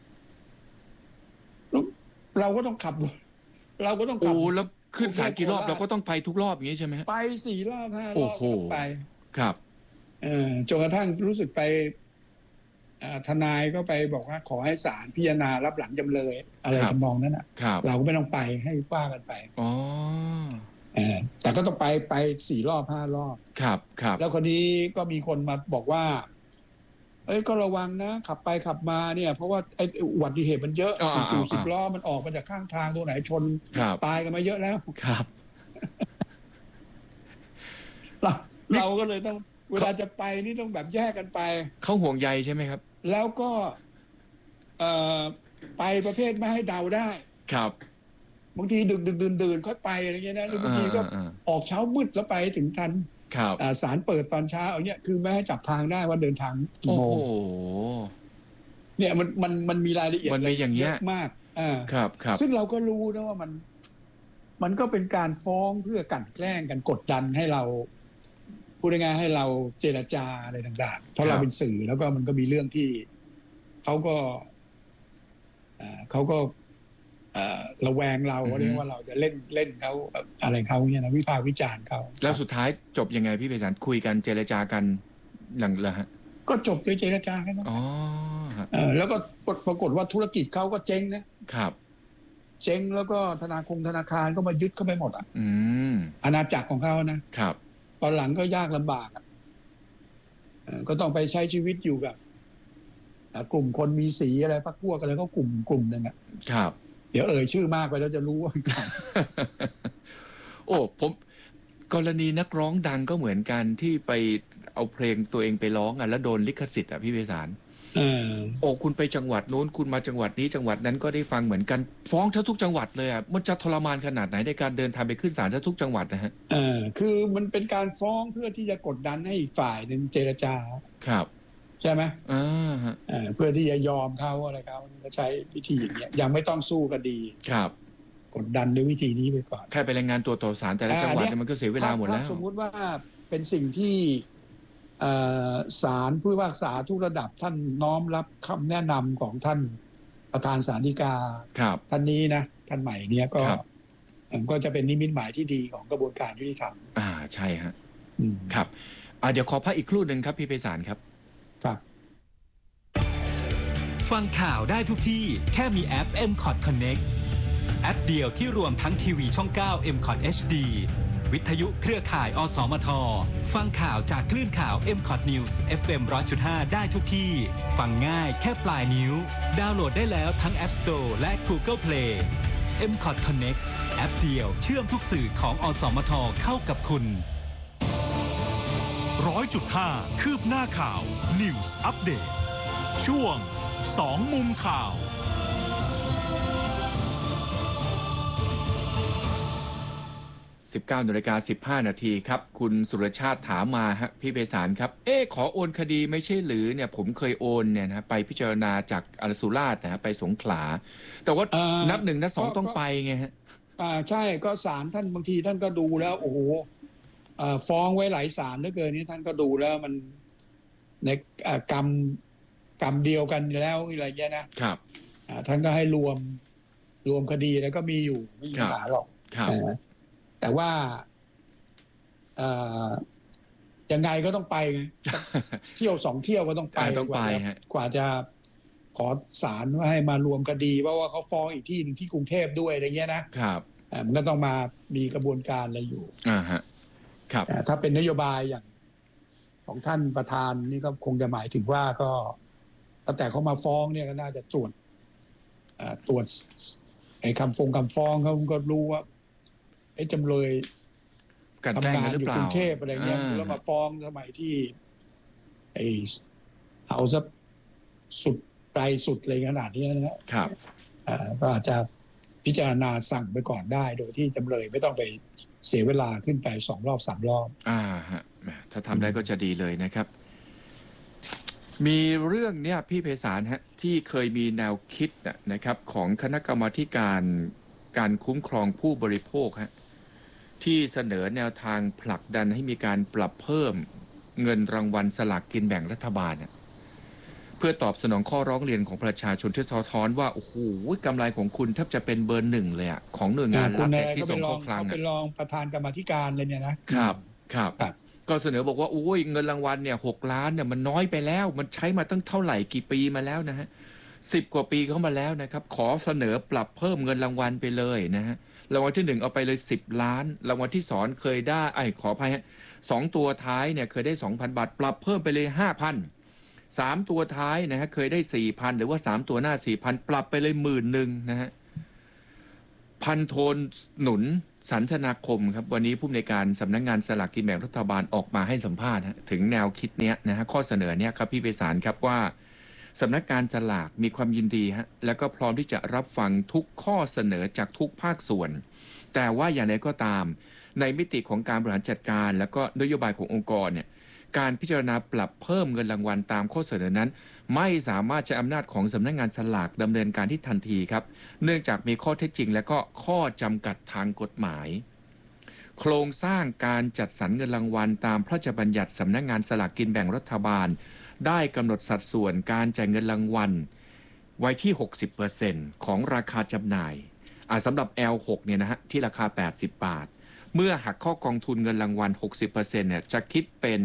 เราก็ต้องขับแล้วขึ้นศาลกี่รอบเราก็ต้องไปทุกรอบอย่างนี้ใช่ไหมไป4 รอบ 5 รอบไปครับจนกระทั่งรู้สึกไปทนายก็ไปบอกว่าขอให้ศาลพิจารณารับหลังจำเลยอะไรทำนองนั้นเราก็ไม่ต้องไปให้ว่ากันไปแต่ก็ต้องไป4 รอบ 5 รอบครับแล้วคนนี้ก็มีคนมาบอกว่าก็ระวังนะขับไปขับมาเนี่ยเพราะว่าไอ้อุบัติเหตุมันเยอะ10 ล้อมันออกมาจากข้างทางตรงไหนชนตายกันมาเยอะแล้วครับเราก็เลยต้องเวลาจะไปนี่ต้องแบบแยกกันไปเขาห่วงใยใช่ไหมครับแล้วก็ไปประเภทไม่ให้เดาได้ครับบางทีดึกดื่นค่อยไปอะไรเงี้ยนะหรือบางทีก็ออกเช้ามืดแล้วไปถึงทันศาลเปิดตอนเช้าเนี่ยคือไม่ให้จับทางได้ว่าเดินทางกี่โมงเนี่ยมันมีรายละเอียดมันอย่างเงี้ยมากครับซึ่งเราก็รู้นะว่ามันก็เป็นการฟ้องเพื่อกั่นแกล้งกันกดดันให้เราพูดง่ายๆให้เราเจรจาอะไรต่างๆเพราะเราเป็นสื่อแล้วก็มันก็มีเรื่องที่เขาก็ระแวงเราเรียกว่าเราจะเล่นเขาอะไรเขาเนี่ยนะวิพากษ์วิจารณ์เขาแล้วสุดท้ายจบยังไงพี่ไพศาลคุยกันเจรจากันหลังเลยฮะก็จบโดยเจรจาแค่นั้นแล้วก็ปรากฏว่าธุรกิจเขาก็เจ๊งนะครับเจ๊งแล้วก็ธนาคารก็มายึดเข้าไปหมดอาณาจักรของเขานะครับตอนหลังก็ยากลำบากก็ต้องไปใช้ชีวิตอยู่กับกลุ่มคนมีสีอะไรพรรคพวกอะไรก็กลุ่มนึงครับเดี๋ยวชื่อมากไปแล้วจะรู้ว่าผมกรณีนักร้องดังก็เหมือนกันที่ไปเอาเพลงตัวเองไปร้องแล้วโดนลิขสิทธิ์พี่ไพศาลโอ้คุณไปจังหวัดโน้นคุณมาจังหวัดนี้จังหวัดนั้นก็ได้ฟังเหมือนกันฟ้องทุกจังหวัดเลยมันจะทรมานขนาดไหนในการเดินทางไปขึ้นศาลทุกจังหวัดนะฮะคือมันเป็นการฟ้องเพื่อที่จะกดดันให้อีกฝ่ายหนึ่งเจรจาครับใช่ไหมเพื่อที่จะยอมเขาอะไรเขาก็ใช้วิธีอย่างเงี้ยยังไม่ต้องสู้คดีครับกดดันด้วยวิธีนี้ไปก่อนแค่ไปรายงานตัวต่อศาลแต่ละจังหวัดมันก็เสียเวลาหมดแล้วสมมุติว่าเป็นสิ่งที่ศาลผู้พิพากษาทุกระดับท่านน้อมรับคำแนะนำของท่านประธานศาลฎีกาท่านนี้นะท่านใหม่เนี้ยก็จะเป็นนิมิตหมายที่ดีของกระบวนการยุติธรรมใช่ฮะครับเดี๋ยวขอพักอีกครู่หนึ่งครับพี่ไพศาลครับฟังข่าวได้ทุกที่แค่มีแอป MCOT Connect แอปเดียวที่รวมทั้งทีวีช่อง 9 MCOT HD วิทยุเครือข่ายอสมทฟังข่าวจากคลื่นข่าว MCOT News FM 100.5 ได้ทุกที่ฟังง่ายแค่ปลายนิ้วดาวน์โหลดได้แล้วทั้ง App Store และ Google Play MCOT Connect แอปเดียวเชื่อมทุกสื่อของอสมทเข้ากับคุณ 100.5 คืบหน้าข่าว News Update ช่วง2 มุมข่าว 19:15 น.ครับคุณสุรชาติถามมาฮะพี่ไพศาลครับขอโอนคดีไม่ใช่หรือเนี่ยผมเคยโอนเนี่ยนะไปพิจารณาจากสุราษฎร์นะไปสงขลาแต่ว่านัด 1 นัด 2ต้องไปไงฮะใช่ก็ศาลท่านบางทีท่านก็ดูแล้วโอ้โหฟ้องไว้หลายศาลเหลือเกินนี่ท่านก็ดูแล้วมันในกรรมเดียวกันแล้วอะไรเงี้ยนะครับท่านก็ให้รวมคดีแล้วก็มีอยู่ไม่มีปัญหาหรอกแต่ว่ายังไงก็ต้องไปเที่ยว2 เที่ยวก็ต้องไปกว่าจะขอศาลว่าให้มารวมคดีเพราะว่าเขาฟ้องอีกที่นึงที่กรุงเทพด้วยอะไรเงี้ยนะครับมันก็ต้องมามีกระบวนการอะไรอยู่ครับถ้าเป็นนโยบายอย่างของท่านประธานนี่ก็คงจะหมายถึงว่าก็ตั้งแต่เขามาฟ้องเนี่ยก็น่าจะตรวจไอ้คำฟ้องเขาก็รู้ว่าไอ้จำเลยทำงานอยู่กรุงเทพอะไรเงี้ยแล้วมาฟ้องสมัยที่ไอ้เอาซะสุดไกลสุดเลยขนาดนี้นะครับก็อาจจะพิจารณาสั่งไปก่อนได้โดยที่จำเลยไม่ต้องไปเสียเวลาขึ้นไป2 รอบ 3 รอบฮะถ้าทำได้ก็จะดีเลยนะครับมีเรื่องเนี้ยพี่ไพศาลฮะที่เคยมีแนวคิดนะครับของคณะกรรมาธิการคุ้มครองผู้บริโภคฮะที่เสนอแนวทางผลักดันให้มีการปรับเพิ่มเงินรางวัลสลากกินแบ่งรัฐบาลเพื่อตอบสนองข้อร้องเรียนของประชาชนที่สะท้อนว่าโอ้โหกำไรของคุณแทบจะเป็นเบอร์ 1เลยของหน่วยงานรัฐที่ส่งข้อคลังเป็นรองประธานกรรมาธิการเลยเนี่ยนะครับก็เสนอบอกว่าโอ้ยเงินรางวัลเนี่ย6 ล้านเนี่ยมันน้อยไปแล้วมันใช้มาตั้งเท่าไหร่กี่ปีมาแล้วนะฮะ10 กว่าปีเข้ามาแล้วนะครับขอเสนอปรับเพิ่มเงินรางวัลไปเลยนะฮะรางวัลที่1เอาไปเลย10 ล้านรางวัลที่2เคยได้ขออภัยฮะ2 ตัวท้ายเนี่ยเคยได้ 2,000 บาทปรับเพิ่มไปเลย 5,000 3 ตัวท้ายนะฮะเคยได้ 4,000 หรือว่า3 ตัวหน้า 4,000 ปรับไปเลย 10,000 นะฮะพันโทหนุนสันทนาคมครับวันนี้ผู้อำนวยการสำนักงานสลากกินแบ่งรัฐบาลออกมาให้สัมภาษณ์ถึงแนวคิดเนี้ยนะฮะข้อเสนอเนี้ยครับพี่ไพศาลครับว่าสำนักงานสลากมีความยินดีแล้วก็พร้อมที่จะรับฟังทุกข้อเสนอจากทุกภาคส่วนแต่ว่าอย่างไรก็ตามในมิติของการบริหารจัดการแล้วก็นโยบายขององค์กรเนี่ยการพิจารณาปรับเพิ่มเงินรางวัลตามข้อเสนอนั้นไม่สามารถใช้อำนาจของสำนักงานสลากดำเนินการที่ทันทีครับเนื่องจากมีข้อเท็จจริงและก็ข้อจำกัดทางกฎหมายโครงสร้างการจัดสรรเงินรางวัลตามพระราชบัญญัติสำนักงานสลากกินแบ่งรัฐบาลได้กำหนดสัดส่วนการจ่ายเงินรางวัลไว้ที่ 60% ของราคาจำหน่ายสำหรับ L6 เนี่ยนะฮะที่ราคา80 บาทเมื่อหักข้อกองทุนเงินรางวัล 60% เนี่ยจะคิดเป็น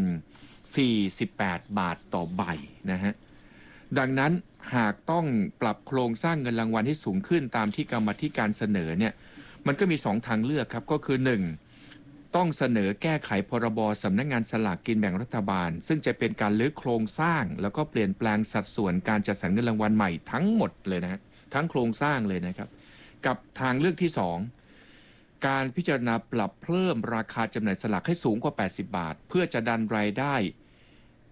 48 บาทต่อใบนะฮะดังนั้นหากต้องปรับโครงสร้างเงินรางวัลให้สูงขึ้นตามที่กรรมาธิการเสนอเนี่ยมันก็มี2 ทางเลือกครับก็คือ1ต้องเสนอแก้ไขพรบสำนักงานสลากกินแบ่งรัฐบาลซึ่งจะเป็นการรื้อโครงสร้างแล้วก็เปลี่ยนแปลงสัดส่วนการจัดสรรเงินรางวัลใหม่ทั้งหมดเลยนะฮะทั้งโครงสร้างเลยนะครับกับทางเลือกที่2การพิจารณาปรับเพิ่มราคาจำหน่ายสลากให้สูงกว่า80 บาทเพื่อจะดันรายได้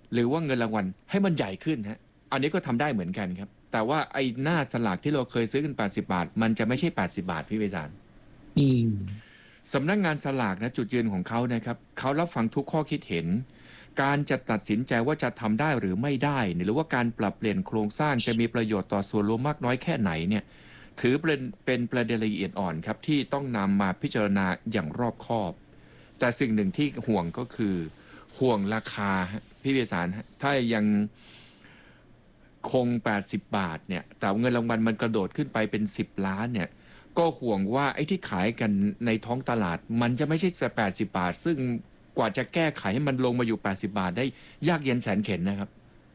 หรือว่าเงินรางวัลให้มันใหญ่ขึ้นฮะอันนี้ก็ทำได้เหมือนกันครับแต่ว่าไอ้หน้าสลากที่เราเคยซื้อกัน80 บาทมันจะไม่ใช่80 บาทพี่เวสานสำนักงานสลากนะจุดยืนของเขานะครับเขารับฟังทุกข้อคิดเห็นการจะตัดสินใจว่าจะทำได้หรือไม่ได้หรือว่าการปรับเปลี่ยนโครงสร้างจะมีประโยชน์ต่อส่วนรวมมากน้อยแค่ไหนเนี่ยถือเป็นประเด็นละเอียดอ่อนครับที่ต้องนำมาพิจารณาอย่างรอบคอบแต่สิ่งหนึ่งที่ห่วงก็คือห่วงราคาพี่เวสานถ้ายังคง80 บาทเนี่ยแต่เงินรางวัลมันกระโดดขึ้นไปเป็น10 ล้านเนี่ยก็ห่วงว่าไอ้ที่ขายกันในท้องตลาดมันจะไม่ใช่แต่80 บาทซึ่งกว่าจะแก้ไขให้มันลงมาอยู่80 บาทได้ยากเย็นแสนเข็ญนะครับ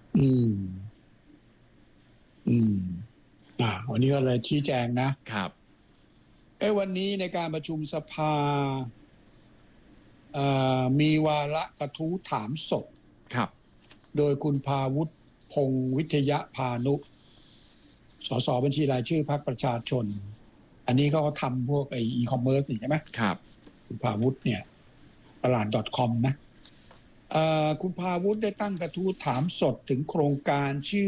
วันนี้ก็เลยชี้แจงนะครับวันนี้ในการประชุมสภามีวาระกระทู้ถามสดครับโดยคุณภาวุฒิพงษ์วิทยพานุสสบัญชีรายชื่อพรรคประชาชนอันนี้ก็ทำพวกe-commerce ใช่ไหมครับคุณภาวุฒิเนี่ยตลาด .com นะคุณภาวุฒิได้ตั้งกระทู้ถามสดถึงโครงการชื่อ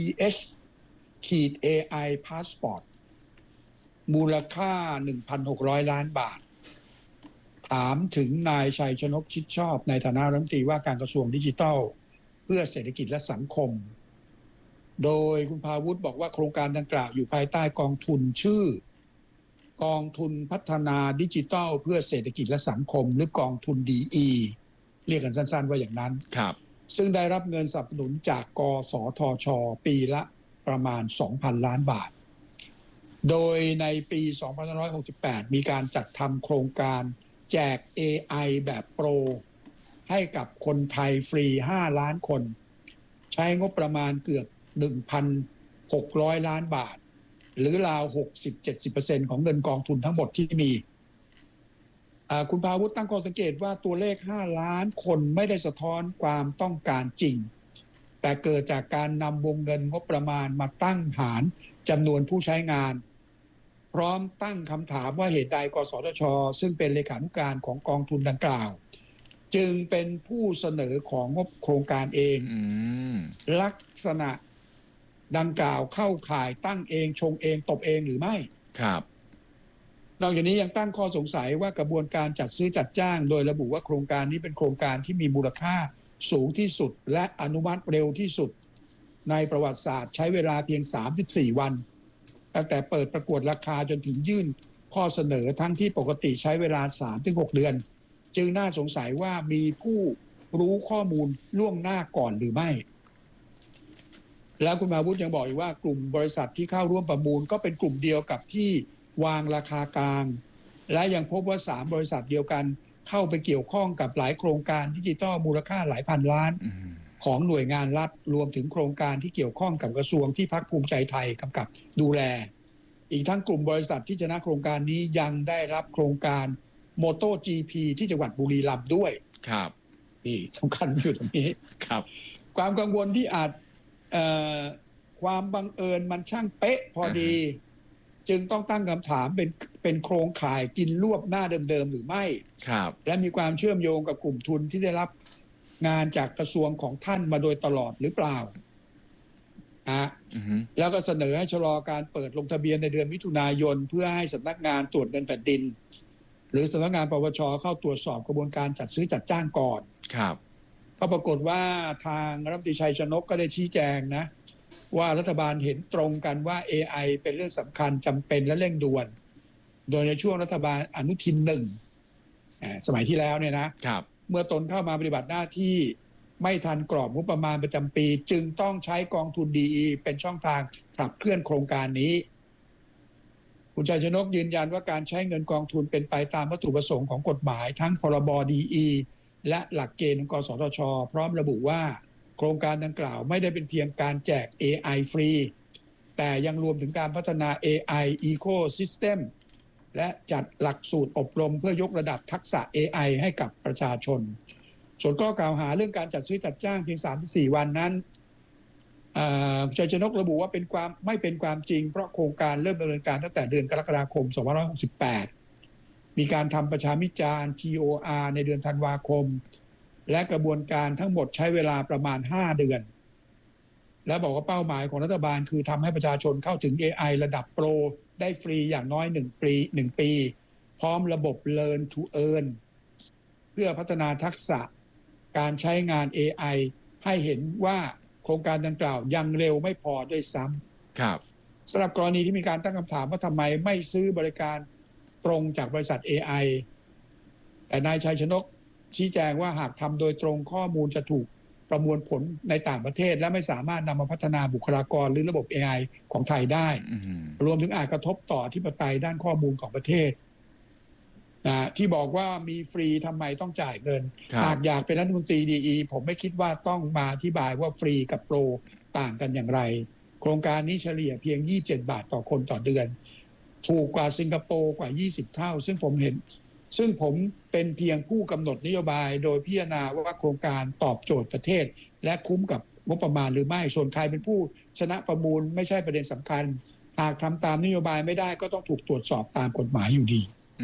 TH-AI Passport มูลค่า 1,600 ล้านบาทถามถึงนายชัยชนกชิดชอบในฐานะรัฐมนตรีว่าการกระทรวงดิจิทัลเพื่อเศรษฐกิจและสังคมโดยคุณภาวุฒิบอกว่าโครงการดังกล่าวอยู่ภายใต้กองทุนชื่อกองทุนพัฒนาดิจิทัลเพื่อเศรษฐกิจและสังคมหรือกองทุน DE เรียกกันสั้นๆว่าอย่างนั้นครับซึ่งได้รับเงินสนับสนุนจากกสทช.ปีละประมาณ 2,000 ล้านบาทโดยในปี 2568 มีการจัดทำโครงการแจก AI แบบโปรให้กับคนไทยฟรี5 ล้านคนใช้งบประมาณเกือบ 1,600 ล้านบาทหรือราว 60-70% ของเงินกองทุนทั้งหมดที่มีคุณภาวุฒิตั้งข้อสังเกตว่าตัวเลข5 ล้านคนไม่ได้สะท้อนความต้องการจริงแต่เกิดจากการนำวงเงินงบประมาณมาตั้งหารจำนวนผู้ใช้งานพร้อมตั้งคำถามว่าเหตุใดกสทช.ซึ่งเป็นเลขานุการของกองทุนดังกล่าวจึงเป็นผู้เสนอของงบโครงการเองลักษณะดังกล่าวเข้าข่ายตั้งเองชงเองตบเองหรือไม่ครับนอกจากนี้ยังตั้งข้อสงสัยว่ากระบวนการจัดซื้อจัดจ้างโดยระบุว่าโครงการนี้เป็นโครงการที่มีมูลค่าสูงที่สุดและอนุมัติเร็วที่สุดในประวัติศาสตร์ใช้เวลาเพียง34 วันตั้งแต่เปิดประกวดราคาจนถึงยื่นข้อเสนอทั้งที่ปกติใช้เวลา 3-6 เดือนจึงน่าสงสัยว่ามีผู้รู้ข้อมูลล่วงหน้าก่อนหรือไม่แล้วคุณภาวุฒิยังบอกอีกว่ากลุ่มบริษัทที่เข้าร่วมประมูลก็เป็นกลุ่มเดียวกับที่วางราคากลางและยังพบว่า3 บริษัทเดียวกันเข้าไปเกี่ยวข้องกับหลายโครงการดิจิทัลมูลค่าหลายพันล้านของหน่วยงานรัฐรวมถึงโครงการที่เกี่ยวข้องกับกระทรวงที่พรรคภูมิใจไทยกำกับดูแลอีกทั้งกลุ่มบริษัทที่ชนะโครงการนี้ยังได้รับโครงการMotoGP ที่จังหวัดบุรีรัมย์ด้วยครับนี่สำคัญอยู่ตรงนี้ครับความกังวลที่อาจความบังเอิญมันช่างเป๊ะพอดีจึงต้องตั้งคำถามเป็นโครงข่ายกินรวบหน้าเดิมๆหรือไม่ครับและมีความเชื่อมโยงกับกลุ่มทุนที่ได้รับงานจากกระทรวงของท่านมาโดยตลอดหรือเปล่าแล้วก็เสนอให้ชะลอการเปิดลงทะเบียนในเดือนมิถุนายนเพื่อให้สำนักงานตรวจเงินแผ่นดินหรือสำนักงานปปช.เข้าตรวจสอบกระบวนการจัดซื้อจัดจ้างก่อนครับก็ปรากฏว่าทางรัฐมนตรีชัยชนกก็ได้ชี้แจงนะว่ารัฐบาลเห็นตรงกันว่า AI เป็นเรื่องสำคัญจำเป็นและเร่งด่วนโดยในช่วงรัฐบาลอนุทิน1สมัยที่แล้วเนี่ยนะครับเมื่อตนเข้ามาปฏิบัติหน้าที่ไม่ทันกรอบงบประมาณประจำปีจึงต้องใช้กองทุน DE เป็นช่องทางขับเคลื่อนโครงการนี้คุณชัยชนกยืนยันว่าการใช้เงินกองทุนเป็นไปตามวัตถุประสงค์ของกฎหมายทั้งพรบ DE และหลักเกณฑ์ของกสทช.พร้อมระบุว่าโครงการดังกล่าวไม่ได้เป็นเพียงการแจก AI ฟรีแต่ยังรวมถึงการพัฒนา AI Ecosystem และจัดหลักสูตรอบรมเพื่อยกระดับทักษะ AI ให้กับประชาชนส่วนข้อกล่าวหาเรื่องการจัดซื้อจัดจ้างเพียง 3-4 วันนั้นชัยชนกระบุว่าไม่เป็นความจริงเพราะโครงการเริ่มดำเนินการตั้งแต่เดือนกรกฎาคม 2568มีการทำประชาพิจารณ์ TOR ในเดือนธันวาคมและกระบวนการทั้งหมดใช้เวลาประมาณ5 เดือน และบอกว่าเป้าหมายของรัฐบาลคือทำให้ประชาชนเข้าถึง AI ระดับโปรได้ฟรีอย่างน้อย1 ปีพร้อมระบบ Learn to Earn เพื่อพัฒนาทักษะการใช้งาน AI ให้เห็นว่าโครงการดังกล่าวยังเร็วไม่พอด้วยซ้ำครับสำหรับกรณีที่มีการตั้งคำถามว่าทำไมไม่ซื้อบริการตรงจากบริษัท AI แต่นายชัยชนกชี้แจงว่าหากทำโดยตรงข้อมูลจะถูกประมวลผลในต่างประเทศและไม่สามารถนำมาพัฒนาบุคลากรหรือระบบ AI ของไทยได้รวมถึงอาจกระทบต่ออธิปไตยด้านข้อมูลของประเทศที่บอกว่ามีฟรีทำไมต้องจ่ายเงินหากอยากเป็นรัฐมนตรีดีผมไม่คิดว่าต้องมาอธิบายว่าฟรีกับโปรต่างกันอย่างไรโครงการนี้เฉลี่ยเพียง27 บาทต่อคนต่อเดือนถูกกว่าสิงคโปร์กว่า20 เท่าซึ่งผมเป็นเพียงผู้กำหนดนโยบายโดยพิจารณาว่าโครงการตอบโจทย์ประเทศและคุ้มกับงบประมาณหรือไม่ส่วนใครเป็นผู้ชนะประมูลไม่ใช่ประเด็นสำคัญหากทำตามนโยบายไม่ได้ก็ต้องถูกตรวจสอบตามกฎหมายอยู่ดี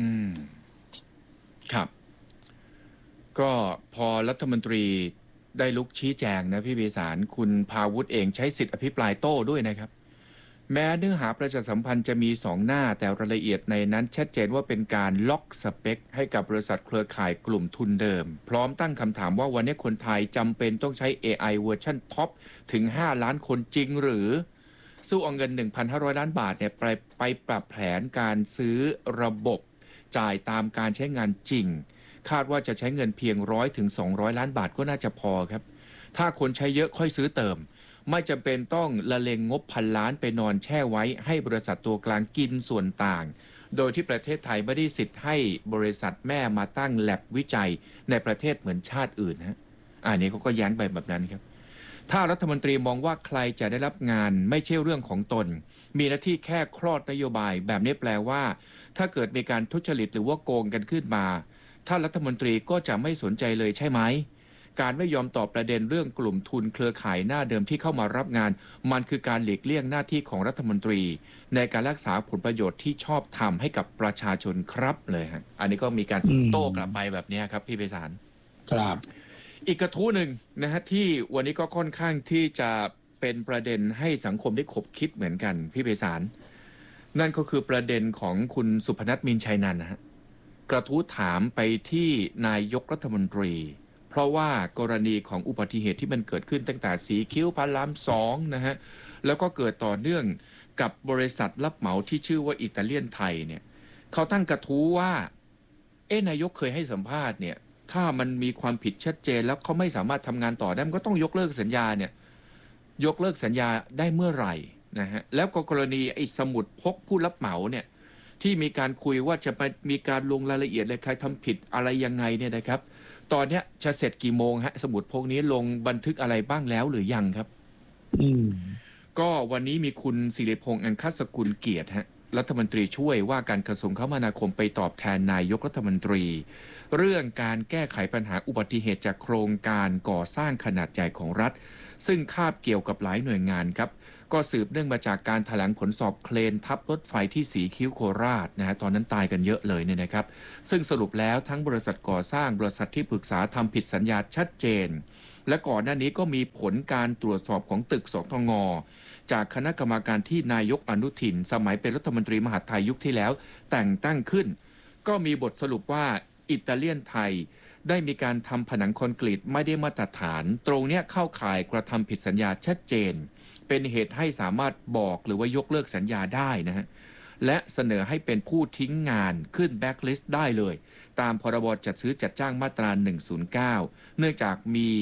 ครับก็พอรัฐมนตรีได้ลุกชี้แจงนะพี่เบสารคุณภาวุฒิเองใช้สิทธิอภิปรายโต้ด้วยนะครับแม้เนื้อหาประชาสัมพันธ์จะมี2 หน้าแต่รายละเอียดในนั้นชัดเจนว่าเป็นการล็อกสเปคให้กับบริษัทเครือข่ายกลุ่มทุนเดิมพร้อมตั้งคำถามว่าวันนี้คนไทยจำเป็นต้องใช้ AI เวอร์ชันท็อปถึง5 ล้านคนจริงหรือสู้เอาเงิน 1,500 ล้านบาทเนี่ยไปปรับแผนการซื้อระบบจ่ายตามการใช้งานจริงคาดว่าจะใช้เงินเพียง100 ถึง 200 ล้านบาทก็น่าจะพอครับถ้าคนใช้เยอะค่อยซื้อเติมไม่จำเป็นต้องละเลงงบ1,000 ล้านไปนอนแช่ไว้ให้บริษัทตัวกลางกินส่วนต่างโดยที่ประเทศไทยไม่ได้สิทธิ์ให้บริษัทแม่มาตั้งแลบวิจัยในประเทศเหมือนชาติอื่นฮะอันนี้เขาก็แย้งไปแบบนั้นครับถ้ารัฐมนตรีมองว่าใครจะได้รับงานไม่ใช่เรื่องของตนมีหน้าที่แค่คลอดนโยบายแบบนี้แปลว่าถ้าเกิดมีการทุจริตหรือว่าโกงกันขึ้นมาท่านรัฐมนตรีก็จะไม่สนใจเลยใช่ไหมการไม่ยอมตอบประเด็นเรื่องกลุ่มทุนเครือข่ายหน้าเดิมที่เข้ามารับงานมันคือการหลีกเลี่ยงหน้าที่ของรัฐมนตรีในการรักษาผลประโยชน์ที่ชอบทำให้กับประชาชนครับเลยฮะอันนี้ก็มีการโต้กลับไปแบบนี้ครับพี่ไพศาลครับอีกกระทู้หนึ่งนะฮะที่วันนี้ก็ค่อนข้างที่จะเป็นประเด็นให้สังคมได้ขบคิดเหมือนกันพี่ไพศาลนั่นก็คือประเด็นของคุณสุพนัท มีนชัยนันท์นะฮะกระทู้ถามไปที่นายกรัฐมนตรีเพราะว่ากรณีของอุบัติเหตุที่มันเกิดขึ้นตั้งแต่สีคิ้วพระราม 2นะฮะแล้วก็เกิดต่อเนื่องกับบริษัทรับเหมาที่ชื่อว่าอิตาเลียนไทยเนี่ยเขาตั้งกระทู้ว่านายกเคยให้สัมภาษณ์เนี่ยถ้ามันมีความผิดชัดเจนแล้วเขาไม่สามารถทำงานต่อได้มันก็ต้องยกเลิกสัญญาเนี่ยยกเลิกสัญญาได้เมื่อไหร่นะฮะแล้วก็กรณีไอ้สมุดพกผู้รับเหมาเนี่ยที่มีการคุยว่าจะมีการลงรายละเอียดเลยใครทำผิดอะไรยังไงเนี่ยนะครับตอนนี้จะเสร็จกี่โมงฮะสมุดพกนี้ลงบันทึกอะไรบ้างแล้วหรือยังครับก็วันนี้มีคุณศิริพงษ์ อังคสกุลเกียรติฮะรัฐมนตรีช่วยว่าการกระทรวงคมนาคมไปตอบแทนนายกรัฐมนตรีเรื่องการแก้ไขปัญหาอุบัติเหตุจากโครงการก่อสร้างขนาดใหญ่ของรัฐซึ่งคาบเกี่ยวกับหลายหน่วยงานครับก็สืบเนื่องมาจากการแถลงผลสอบเคลนทับรถไฟที่สีคิ้วโคราชนะฮะตอนนั้นตายกันเยอะเลยเนี่ยนะครับซึ่งสรุปแล้วทั้งบริษัทก่อสร้างบริษัทที่ปรึกษาทำผิดสัญญาชัดเจนและก่อนหน้านี้ก็มีผลการตรวจสอบของตึกสทง.จากคณะกรรมการที่นายกอนุทินสมัยเป็นรัฐมนตรีมหาดไทยยุคที่แล้วแต่งตั้งขึ้นก็มีบทสรุปว่าอิตาเลียนไทยได้มีการทำผนังคอนกรีตไม่ได้มาตรฐานตรงนี้เข้าข่ายกระทำผิดสัญญาชัดเจนเป็นเหตุให้สามารถบอกหรือว่ายกเลิกสัญญาได้นะฮะและเสนอให้เป็นผู้ทิ้งงานขึ้นแบ็คลิสต์ได้เลยตามพรบจัดซื้อจัดจ้างมาตรา109เนื่องจากมี